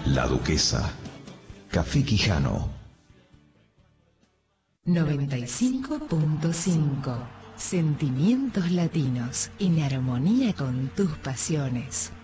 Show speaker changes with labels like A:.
A: La Duquesa. Café Quijano.
B: 95.5. Sentimientos latinos en armonía con tus pasiones.